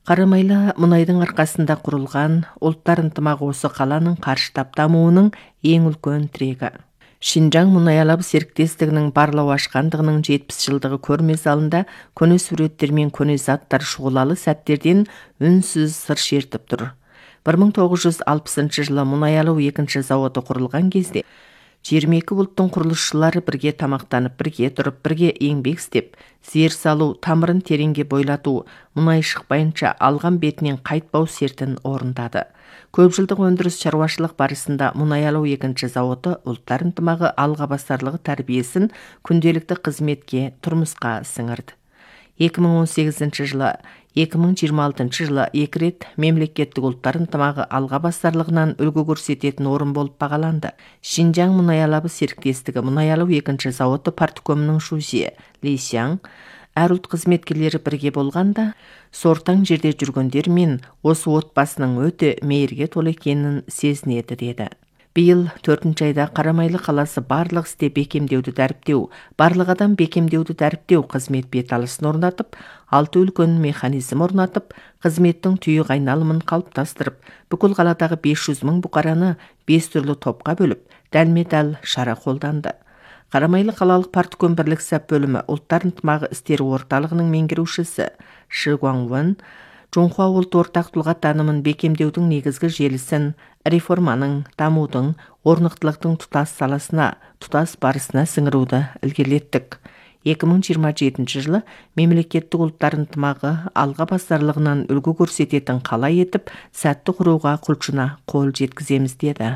Қарамайлы мұнайдың арқасында құрылған ұлттар ынтымағы осы қаланың қарыштап дамуының ең үлкен тірегі. Шинжаң мұнай алабы серіктестігінің барлау ашқандығының 70 жылдығы көрме залында көне суреттер мен көне заттар шұғылалы сәттерден үнсіз сыр шертіп тұр. 1960 жылы мұнай алу екінші зауыты құрылған кезде 22 ұлттың құрылысшылары бірге тамақтанып, бірге тұрып, бірге еңбек істеп, зер салу, тамырын тереңге бойлату, мұнай шықпайынша алған бетінен қайтпау сертін орындады. Көп жылдық өндіріс шаруашылық барысында мұнай алу екінші зауыты ұлттар ынтымағы алға басарлығы тәрбиесін күнделікті қызметке, тұрмысқа сіңірді. 2018 жылы, 2026 жылы екі рет мемлекеттік ұлттар ынтымағы алға басарлығынан үлгі көрсететін орын болып бағаланды. Шинжаң мұнай алабы серіктестігі мұнай алу екінші зауыты парткомының шузе Ли Сяң әр ұлт қызметкерлері бірге болғанда, сортаң жерде жүргендер мен осы отбасының өте мейірге толы екенін сезінеді деді. Биыл 4 айда Қарамайлы қаласы барлық істе бекемдеуді дәріптеу, барлық адам бекемдеуді дәріптеу қызмет беталысын орнатып, 6 үлкен механизм орнатып, қызметтің түйіқ айналымын қалыптастырып, бүкіл қаладағы 500 мың бұқараны 5 түрлі топқа бөліп, дәлме-дәл шара қолданды. Қарамайлы қалалық партком бірлік сәп бөлімі ұлттар ынтымағы істері орталығының меңгерушісі Ши Гуаңвэн Жоңхуа ұлт ортақ тұлға танымын бекемдеудің негізгі желісін реформаның, дамудың, орнықтылықтың тұтас саласына, тұтас барысына сіңіруді ілгерілеттік. 2027 жылы мемлекеттік ұлттар ынтымағы алға басарлығынан үлгі көрсететін қала етіп, сәтті құруға құлшына қол жеткіземіз деді.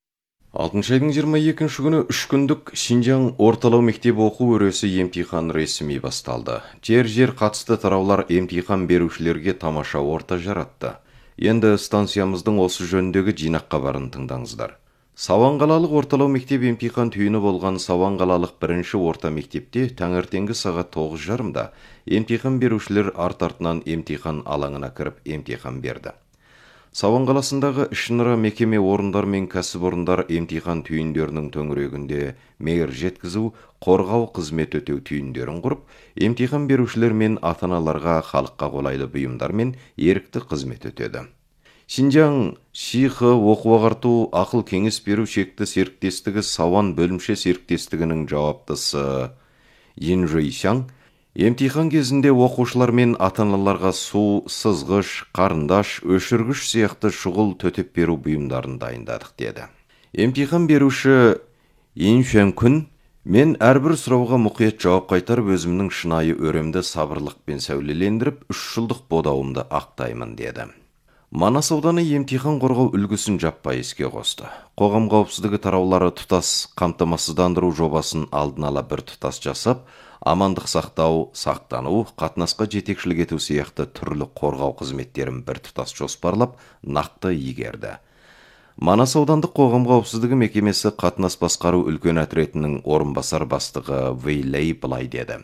6 айдың 22 күні 3 күндік Шинжаң орталау мектебі оқу өресі емтихан ресми басталды. Жер қатысты тараулар емтихан берушілерге тамаша орта жаратты. Енді станциямыздың осы жөніндегі жинақ хабарын тыңдаңыздар. Сауан қалалық орталау мектеп емтихан түйіні болған Сауан қалалық бірінші орта мектепте таңертеңгі сағат 9:30-да емтихан берушілер арт-артынан емтихан алаңына кіріп емтихан берді. Сауан қаласындағы ішінара мекеме орындар мен кәсіпорындар емтихан түйіндерінің төңірегінде мейір жеткізу, қорғау қызмет өтеу түйіндерін құрып, емтихан берушілер мен ата-аналарға халыққа қолайлы бұйымдар мен ерікті қызмет өтеді. Шинжаң Шихы оқу-ағарту ақыл кеңес беру шекті серіктестігі Сауан бөлімше серіктестігінің жауаптысы Ин Жуйсяң емтихан кезінде оқушылар мен ата-аналарға су, сызғыш, қарындаш, өшіргіш сияқты шұғыл төтеп беру бұйымдарын дайындадық деді. Емтихан беруші Ин Шуәңкүн мен әрбір сұрауға мұқият жауап қайтарып, өзімнің шынайы өремді сабырлықпен сәулелендіріп, 3 жылдық бодауымды ақтаймын деді. Манас ауданы емтихан қорғау үлгісін жаппай іске қосты. Қоғам қауіпсіздігі тараулары тұтас қамтамасыздандыру жобасын алдын ала бір тұтас жасап, амандық сақтау, сақтану, қатынасқа жетекшілік ету сияқты түрлі қорғау қызметтерін бір тұтас жоспарлап, нақты игерді. Манас аудандық қоғам қауіпсіздігі мекемесі қатынас басқару үлкен әтіретінің орынбасар бастығы Вейлей былай деді.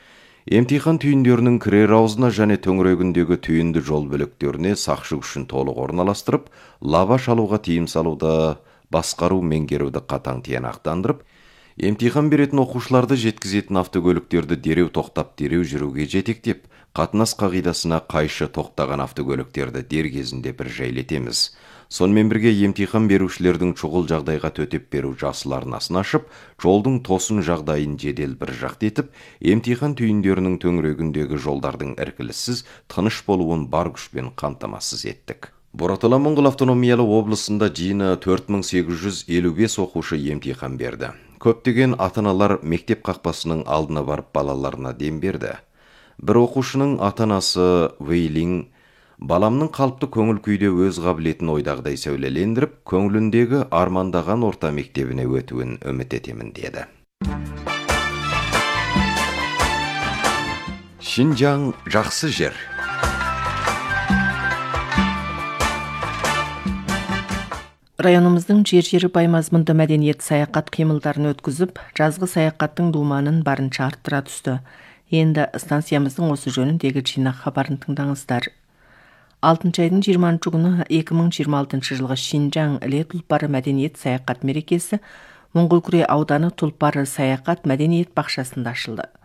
Емтихан түйіндерінің кірер аузына және төңірегіндегі түйінді жол бөліктеріне сақшы күшін толық орналастырып, лабаш алуға тыйым салуды, басқару меңгеруді қатаң тиянақтандырып, емтихан беретін оқушыларды жеткізетін автокөліктерді дереу тоқтап дереу жүруге жетектеп, қатынас қағидасына қайшы тоқтаған автокөліктерді дер кезінде бір жайлетеміз. Сонымен бірге емтихан берушілердің шұғыл жағдайға төтеп беру жасыл арнасын ашып, жолдың тосын жағдайын жедел бір жақты етіп, емтихан түйіндерінің төңірегіндегі жолдардың іркіліссіз, тыныш болуын бар күшпен қамтамасыз еттік. Боратала Моңғол автономиялы облысында жиыны 4855 оқушы емтихан берді. Көптеген ата-аналар мектеп қақпасының алдына барып балаларына дем берді. Бір оқушының ата-анасы Вейлин баламның қалыпты көңіл күйде өз қабілетін ойдағыдай сәулелендіріп, көңіліндегі армандаған орта мектебіне өтуін үміт етемін деді. Шинжаң жақсы жер. Районымыздың жер-жері бай мазмұнды мәдениет саяхат қимылдарын өткізіп, жазғы саяхаттың думанын барынша арттыра түсті. Енді станциямыздың осы жөніндегі жинақ хабарын тыңдаңыздар. 6 айдың 20 күні 2026 жылғы Шинжаң іле тұлпары мәдениет саяхат мерекесі Моңғолкүре ауданы тұлпары саяхат мәдениет бақшасында ашылды.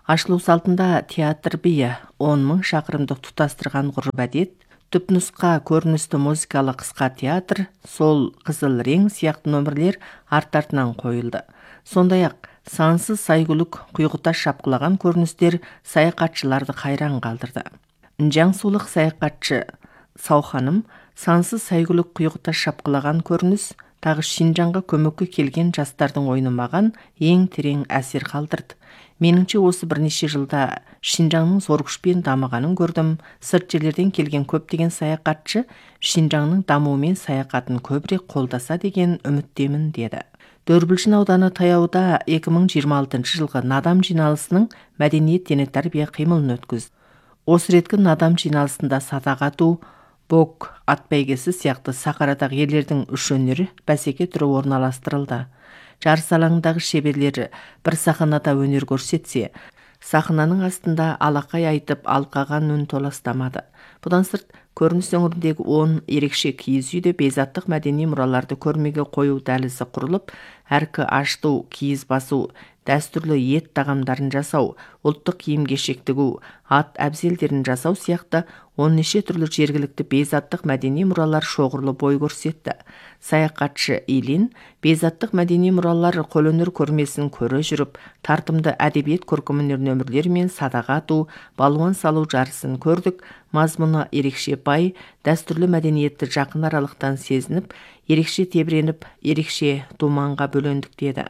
Ашылу салтында театр бейі 10 мың шақырымдық тұтастырған ғұрып әдет, түпнұсқа көріністі музыкалы қысқа театр, сол қызыл рең сияқты нөмірлер арт-артынан қойылды. Сондай-ақ сансыз сайгүлік құйғыта шапқылаған көріністер саяхатшыларды қайран қалдырды. Жаңсулық саяхатшы Сауханым сансыз сайгүлік құйғыта шапқылаған көрініс тағы Шинжаңға көмекке келген жастардың ойыны маған ең терең әсер қалдырды. Меніңше осы бірнеше жылда Шинжаңның зор күшпен дамығанын көрдім. Сырт жерлерден келген көптеген саяхатшы Шинжаңның дамуымен саяхатын көбірек қолдаса деген үміттемін деді. Дөрбілжін ауданы таяуда 2026 жылғы надам жиналысының мәдениет дене тәрбие қимылын өткізді. Осы реткі надам жиналысында садақ ату, бок ат бәйгесі сияқты сахарадағы ерлердің үш өнері бәсеке түрі орналастырылды. Жарыс алаңындағы шеберлері бір сахнада өнер көрсетсе, сахнаның астында алақай айтып алқаған үн толастамады. Бұдан сырт, көрініс өңіріндегі 10 ерекше киіз үйде безаттық мәдени мұраларды көрмеге қою дәлізі құрылып, әркі ашту, киіз басу, дәстүрлі ет тағамдарын жасау, ұлттық киім-кешек тігу, ат әбзелдерін жасау сияқты 10 түрлі жергілікті безаттық мәдени мұралар шоғырлы бой көрсетті. Саяхатшы Илин безаттық мәдени мұралар қолөнер көрмесін көре жүріп, тартымды әдебиет көркемөнер нөмірлер мен садаға ату, балуан салу жарысын көрдік. Мазмұны ерекше бай, дәстүрлі мәдениетті жақын аралықтан сезініп, ерекше тебіреніп, ерекше думанға бөлендік деді.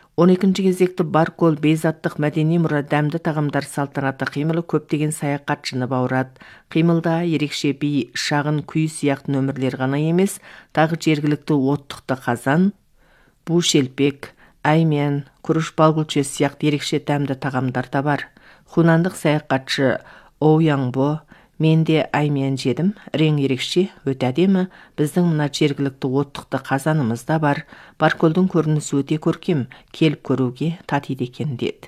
12 кезекті Баркол безаттық мәдени мұра дәмді тағамдар салтанаты қимылы көптеген саяхатшыны баурады. Қимылда ерекше би, шағын күй сияқты нөмірлер ғана емес, тағы жергілікті оттықты қазан, бу шелпек, әймен, күріш балгүлче сияқты ерекше дәмді тағамдар да бар. Хунандық саяхатшы Оуяңбо, менде әймен жедім, рең ерекше, өте әдемі, біздің мына жергілікті оттықты қазанымыз да бар. Барколдың көрінісі өте көркем, келіп көруге татиды екен деді.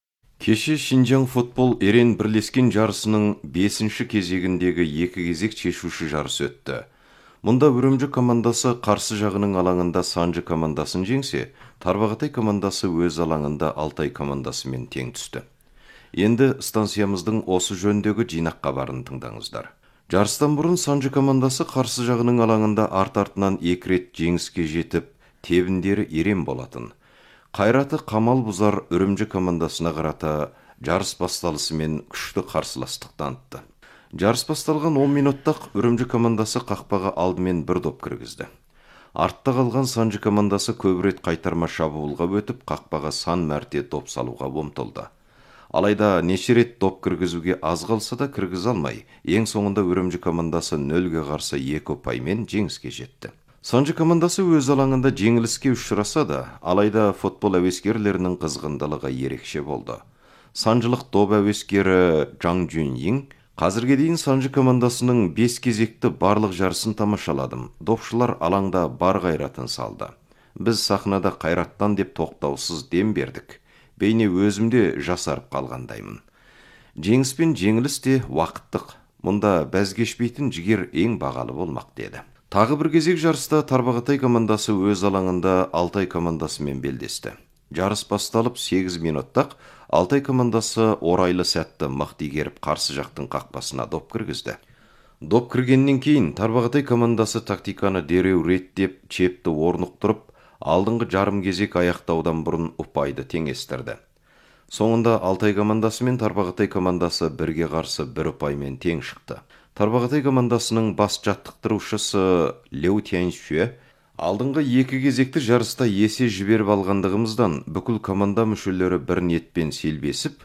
Кеше Шинжаң футбол ерен бірлескен жарысының 5-ші кезегіндегі екі кезек шешуші жарыс өтті. Мұнда Үрімжі командасы қарсы жағының алаңында Санжы командасын жеңсе, Тарбағатай командасы өз алаңында Алтай командасымен тең түсті. Енді станциямыздың осы жөндегі жинақ хабарын тыңдаңыздар. Жарыстан бұрын Санжы командасы қарсы жағының алаңында арт-артынан 2 рет жеңіске жетіп, тебіндері ерен болатын. Қайраты қамал бұзар Үрімжі командасына қарата жарыс басталысымен күшті қарсыластық танытты. Жарыс басталған 10 минуттақ Үрімжі командасы қақпаға алдымен бір доп кіргізді. Артта қалған Санжы командасы көп рет қайтарма шабуылға өтіп, қақпаға сан мәрте доп салуға ұмтылды. Алайда неше рет доп кіргізуге аз қалса да кіргізе алмай, ең соңында Үрімжі командасы 0-ге қарсы 2 ұпаймен жеңіске жетті. Санжы командасы өз алаңында жеңіліске ұшыраса да, алайда футбол әуескерлерінің қызғындылығы ерекше болды. Санжылық доп әуескері Жаң Жүнйин қазірге дейін Санжы командасының 5 кезекті барлық жарысын тамашаладым. Допшылар алаңда бар қайратын салды. Біз сахнада қайраттан деп тоқтаусыз дем бердік. Бейне өзімде жасарып қалғандаймын. Жеңіс пен жеңіліс те уақыттық. Мұнда бәзгешпейтін жігер ең бағалы болмақ деді. Тағы бір кезек жарыста Тарбағатай командасы өз алаңында Алтай командасымен белдесті. Жарыс басталып 8 минуттақ Алтай командасы орайлы сәтті мықты игеріп қарсы жақтың қақпасына доп кіргізді. Доп кіргеннен кейін Тарбағатай командасы тактиканы дереу реттеп, чепті орнықтырып, алдыңғы жарым кезек аяқтаудан бұрын ұпайды теңестірді. Соңында Алтай командасы мен Тарбағатай командасы бірге қарсы 1 ұпаймен тең шықты. Тарбағатай командасының бас жаттықтырушысы Леу Тяньшуе алдыңғы 2 кезекті жарыста есе жіберіп алғандығымыздан бүкіл команда мүшелері бір ниетпен селбесіп,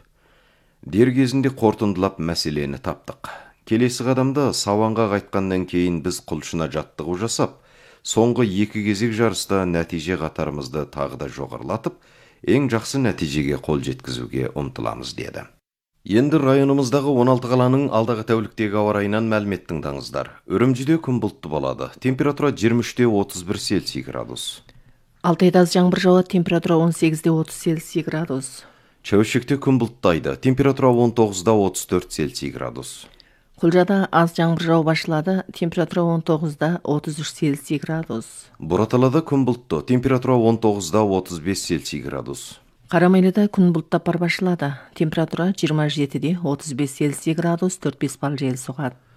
дер кезінде қорытындылап мәселені таптық. Келесі қадамда сауанға қайтқаннан кейін біз құлшына жаттығу жасап, соңғы 2 кезек жарыста нәтиже қатарымызды тағы да жоғарылатып, ең жақсы нәтижеге қол жеткізуге ұмтыламыз деді. Енді районымыздағы 16 қаланың алдағы тәуліктегі ауа райынан мәлімет тыңдаңыздар. Үрімжіде күн бұлтты болады. Температура 23-31 Цельсий градус. Алтайда аз жаңбыр жауады, температура 18-30 Цельсий градус. Чәуішекте күн бұлттайды. Температура 19-34 Цельсий градус. Құлжада аз жаңбыр жауып башылады, температура 19-33 Цельсий градус. Бұраталада күн бұлтты, температура 19-35 Цельсий градус. Карамайлыда күн булттап бар башлады. Температура 27-35 Цельсий градус 4-5 балл жел соғады.